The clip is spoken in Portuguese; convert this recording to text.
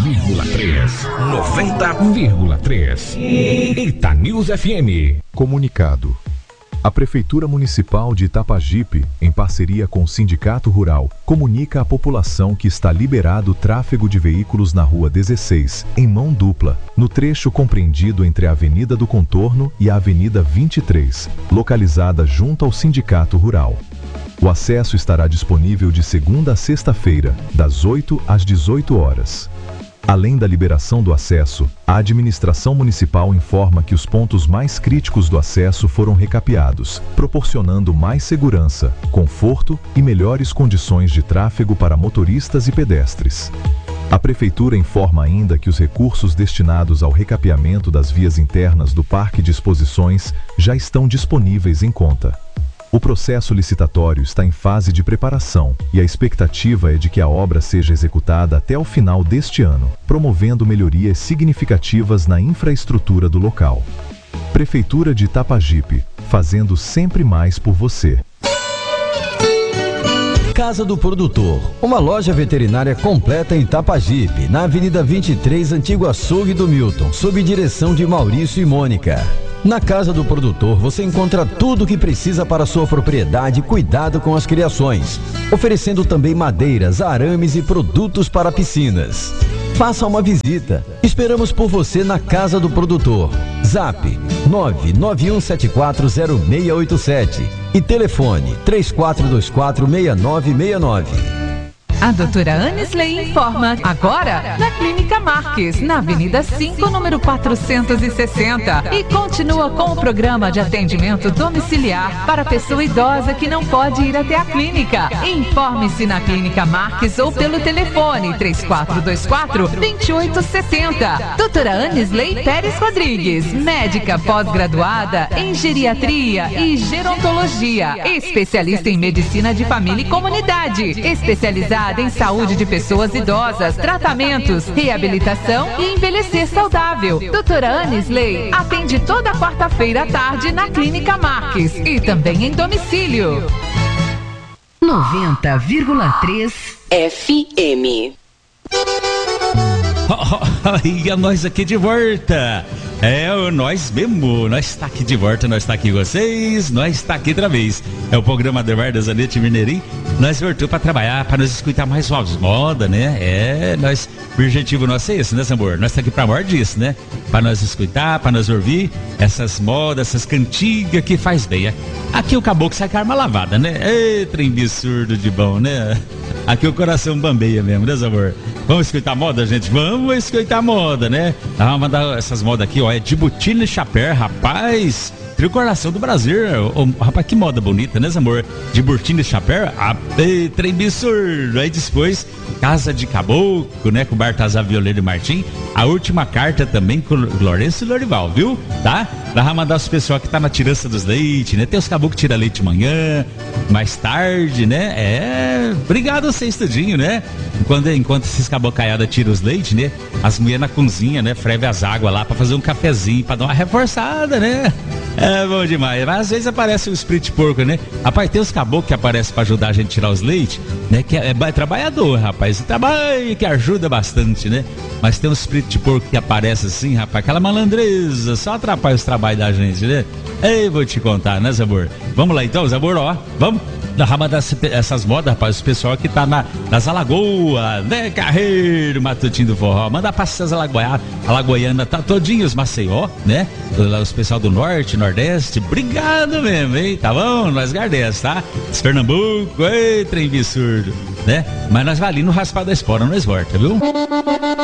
90,3. Itanews FM. Comunicado. A Prefeitura Municipal de Itapajipe, em parceria com o Sindicato Rural, comunica à população que está liberado o tráfego de veículos na Rua 16, em mão dupla, no trecho compreendido entre a Avenida do Contorno e a Avenida 23, localizada junto ao Sindicato Rural. O acesso estará disponível de segunda a sexta-feira, das 8 às 18 horas. Além da liberação do acesso, a administração municipal informa que os pontos mais críticos do acesso foram recapeados, proporcionando mais segurança, conforto e melhores condições de tráfego para motoristas e pedestres. A Prefeitura informa ainda que os recursos destinados ao recapeamento das vias internas do Parque de Exposições já estão disponíveis em conta. O processo licitatório está em fase de preparação e a expectativa é de que a obra seja executada até o final deste ano, promovendo melhorias significativas na infraestrutura do local. Prefeitura de Itapajipe, fazendo sempre mais por você. Casa do Produtor, uma loja veterinária completa em Itapajipe, na Avenida 23, Antigo Açougue do Milton, sob direção de Maurício e Mônica. Na Casa do Produtor você encontra tudo o que precisa para sua propriedade e cuidado com as criações, oferecendo também madeiras, arames e produtos para piscinas. Faça uma visita. Esperamos por você na Casa do Produtor. Zap 991740687 e telefone 34246969. A doutora Anisley informa agora na Clínica Marques, na Avenida 5, número 460. E continua com o programa de atendimento domiciliar para pessoa idosa que não pode ir até a clínica. Informe-se na Clínica Marques ou pelo telefone 3424-2870. Doutora Anisley Pérez Rodrigues, médica pós-graduada em geriatria e gerontologia, especialista em medicina de família e comunidade, especializada em saúde de pessoas idosas, tratamentos, reabilitação e envelhecer saudável. Doutora Anisley atende toda quarta-feira à tarde na Clínica Marques e também em domicílio. 90,3 FM. E a nós aqui de volta. Nós mesmo, nós está aqui de volta, nós está aqui com vocês, nós está aqui outra vez. É o programa Ademar Zanete Mineirinho. Nós voltou para trabalhar, para nós escutar mais moda, né? O objetivo nosso é esse, né, Zambor? Nós está aqui para maior disso, né? Para nós escutar, para nós ouvir essas modas, essas cantigas que faz bem. Aqui o caboclo sai com a arma lavada, né? Trem absurdo de bom, né? Aqui o coração bambeia mesmo, né, Zambor? Vamos escutar moda, gente? Vamos escutar moda, né? Vamos mandar essas modas aqui, ó. É de botina e chapéu, rapaz. Tricoração do Brasil. Rapaz, que moda bonita, né, amor? De botina e chapéu. Trem absurdo. Aí depois, Casa de Caboclo, né? Com o Bartazar Violeiro e Martim. A última carta também com Lourenço e Lorival, viu? Tá? Vamos mandar os pessoal que tá na tirança dos leites, né? Tem os caboclos que tiram leite de manhã, mais tarde, né? Obrigado a vocês tudinho, né? Enquanto esses cabocaiadas tiram os leites, né? As mulheres na cozinha, né? Freve as águas lá pra fazer um cafezinho, pra dar uma reforçada, né? É bom demais. Mas às vezes aparece o espírito de porco, né? Rapaz, tem os caboclos que aparecem pra ajudar a gente a tirar os leites, né? Que é trabalhador, rapaz. Trabalho que ajuda bastante, né? Mas tem um espírito de porco que aparece assim, rapaz, aquela malandreza, só atrapalha os trabalhos da gente, né? Vou te contar, né, Zabor? Vamos lá então, Zabor, ó, vamos dar essas modas, rapaz, o pessoal que tá nas Alagoas, né, Carreiro, Matutinho do Forró, manda pra essas Alagoianas, tá todinhos, Maceió, né? Os pessoal do Norte, Nordeste, obrigado mesmo, hein? Tá bom? Nós Gardés, tá? Pernambuco, trem absurdo, né? Mas nós vai ali no raspar da espora, nós volta, viu?